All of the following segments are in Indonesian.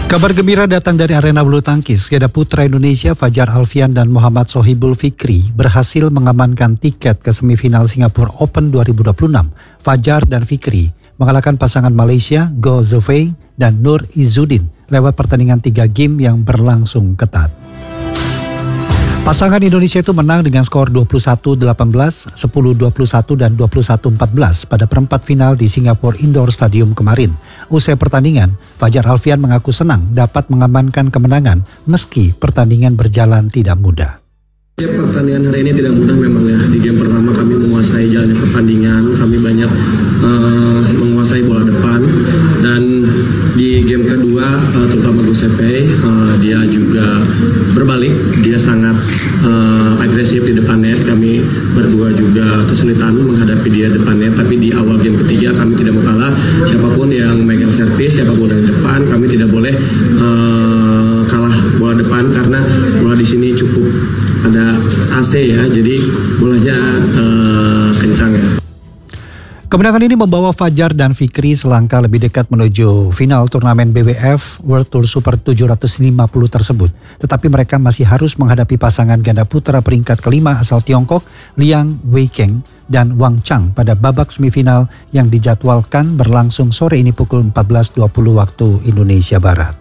Kabar gembira datang dari arena bulu tangkis. Ganda putra Indonesia Fajar Alfian dan Muhammad Sohibul Fikri berhasil mengamankan tiket ke semifinal Singapore Open 2026. Fajar dan Fikri mengalahkan pasangan Malaysia Go Zhifei dan Nur Izzuddin lewat pertandingan 3 game yang berlangsung ketat. Pasangan Indonesia itu menang dengan skor 21-18, 10-21 dan 21-14 pada perempat final di Singapore Indoor Stadium kemarin. Usai pertandingan, Fajar Alfian mengaku senang dapat mengamankan kemenangan meski pertandingan berjalan tidak mudah. Ya, pertandingan hari ini tidak mudah memang ya. Di game pertama kami menguasai jalannya pertandingan, kami banyak menguasai bola depan, dan di game kedua terutama Go Zhifei dia juga berbalik, dia sangat agresif di depan net. Kami berdua juga kesulitan menghadapi dia depan net, tapi di awal game ketiga kami tidak mau kalah. Siapapun yang megang servis, siapapun yang di depan, kami tidak boleh kalah bola depan karena bola di sini cukup ada AC ya, jadi bolanya kencang ya. Kemenangan ini membawa Fajar dan Fikri selangkah lebih dekat menuju final turnamen BWF World Tour Super 750 tersebut. Tetapi mereka masih harus menghadapi pasangan ganda putra peringkat kelima asal Tiongkok, Liang Weikeng dan Wang Chang pada babak semifinal yang dijadwalkan berlangsung sore ini pukul 14.20 waktu Indonesia Barat.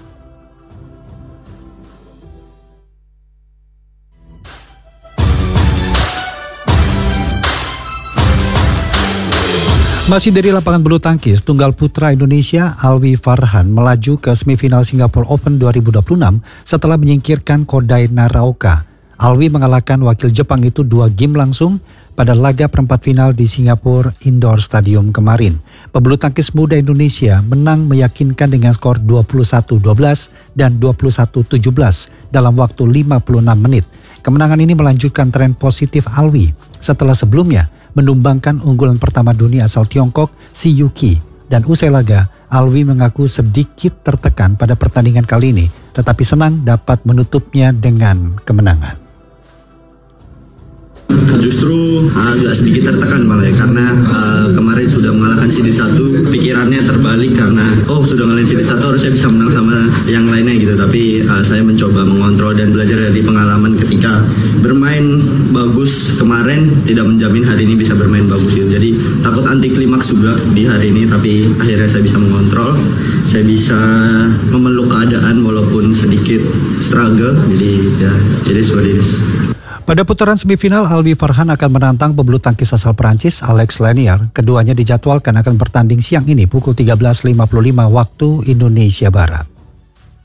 Masih dari lapangan bulu tangkis, tunggal putra Indonesia Alwi Farhan melaju ke semifinal Singapore Open 2026 setelah menyingkirkan Kodai Naraoka. Alwi mengalahkan wakil Jepang itu 2 game langsung pada laga perempat final di Singapore Indoor Stadium kemarin. Pebulu tangkis muda Indonesia menang meyakinkan dengan skor 21-12 dan 21-17 dalam waktu 56 menit. Kemenangan ini melanjutkan tren positif Alwi setelah sebelumnya menumbangkan unggulan pertama dunia asal Tiongkok, Si Yuki. Dan usai laga, Alwi mengaku sedikit tertekan pada pertandingan kali ini, tetapi senang dapat menutupnya dengan kemenangan. Justru agak sedikit tertekan malah ya, karena kemarin sudah mengalahkan seed 1, pikirannya terbalik karena sudah ngalahin seed 1 harusnya bisa menang sama yang lainnya gitu. Tapi saya mencoba mengontrol dan belajar dari pengalaman ketika bermain bagus kemarin tidak menjamin hari ini bisa bermain bagus gitu. Jadi takut anti klimaks juga di hari ini, tapi akhirnya saya bisa mengontrol, saya bisa memeluk keadaan walaupun sedikit struggle. Jadi ya, it is what it is. Pada putaran semifinal, Alwi Farhan akan menantang pebulu tangkis asal Perancis Alex Lenier. Keduanya dijadwalkan akan bertanding siang ini pukul 13.55 waktu Indonesia Barat.